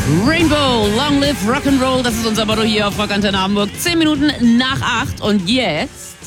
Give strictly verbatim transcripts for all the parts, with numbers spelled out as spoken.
Rainbow, Long Live Rock'n'Roll, das ist unser Motto hier auf Rockantenne Hamburg. Zehn Minuten nach acht und jetzt...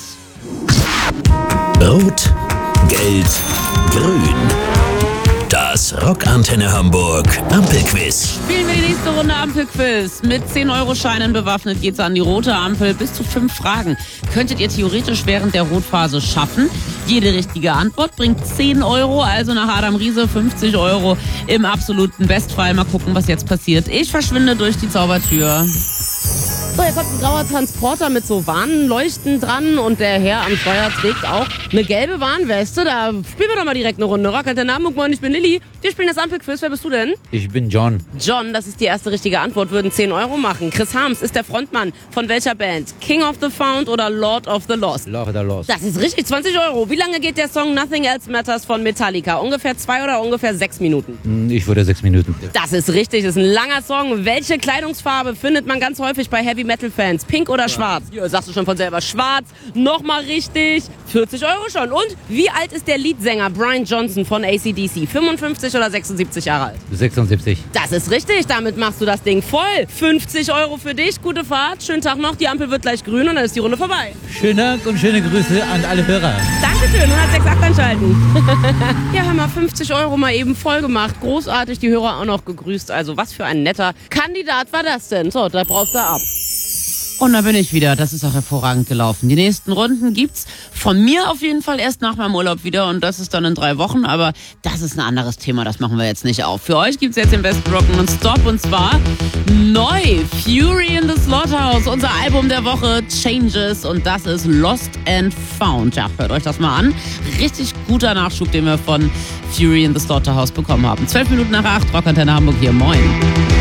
Rot, Gelb, Grün. Das Rockantenne Hamburg Ampelquiz. Spielen wir die nächste Runde Ampelquiz. Mit zehn Euro Scheinen bewaffnet geht's an die rote Ampel. Bis zu fünf Fragen könntet ihr theoretisch während der Rotphase schaffen. Jede richtige Antwort bringt zehn Euro, also nach Adam Riese fünfzig Euro im absoluten Bestfall. Mal gucken, was jetzt passiert. Ich verschwinde durch die Zaubertür. So, jetzt kommt ein grauer Transporter mit so Warnleuchten dran und der Herr am Steuer trägt auch eine gelbe Warnweste. Da spielen wir doch mal direkt eine Runde. Rockantenne Hamburg, moin, ich bin Lilly. Wir spielen das Ampelquiz. Wer bist du denn? Ich bin John. John, das ist die erste richtige Antwort, würden zehn Euro machen. Chris Harms ist der Frontmann von welcher Band? King of the Found oder Lord of the Lost? Lord of the Lost. Das ist richtig, zwanzig Euro. Wie lange geht der Song Nothing Else Matters von Metallica? Ungefähr zwei oder ungefähr sechs Minuten? Ich würde sechs Minuten. Das ist richtig, das ist ein langer Song. Welche Kleidungsfarbe findet man ganz häufig bei Heavy Metal Fans? Pink oder schwarz? Ja, sagst du schon von selber. Schwarz. Nochmal richtig. vierzig Euro schon. Und wie alt ist der Leadsänger Brian Johnson von A C D C? fünfundfünfzig oder sechsundsiebzig Jahre alt? sechsundsiebzig. Das ist richtig. Damit machst du das Ding voll. fünfzig Euro für dich. Gute Fahrt. Schönen Tag noch. Die Ampel wird gleich grün und dann ist die Runde vorbei. Schönen Dank und schöne Grüße an alle Hörer. Dankeschön. hundertsechs Komma acht einschalten. Ja, hör mal, fünfzig Euro mal eben voll gemacht. Großartig. Die Hörer auch noch gegrüßt. Also was für ein netter Kandidat war das denn? So, da brauchst du ab. Und da bin ich wieder. Das ist auch hervorragend gelaufen. Die nächsten Runden gibt's von mir auf jeden Fall erst nach meinem Urlaub wieder. Und das ist dann in drei Wochen. Aber das ist ein anderes Thema. Das machen wir jetzt nicht auf. Für euch gibt's jetzt den Best Rock'n und Stop. Und zwar neu. Fury in the Slaughterhouse. Unser Album der Woche. Changes. Und das ist Lost and Found. Ja, hört euch das mal an. Richtig guter Nachschub, den wir von Fury in the Slaughterhouse bekommen haben. Zwölf Minuten nach acht. Rockantenne Hamburg hier. Moin.